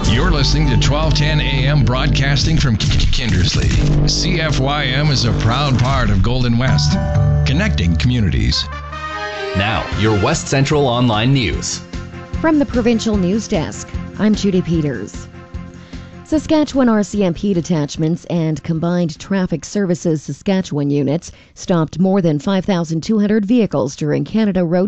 You're listening to 1210 AM broadcasting from Kindersley. CFYM is a proud part of Golden West, connecting communities. Now, your West Central Online News. From the Provincial News Desk, I'm Judy Peters. Saskatchewan RCMP detachments and Combined Traffic Services Saskatchewan units stopped more than 5,200 vehicles during Canada Road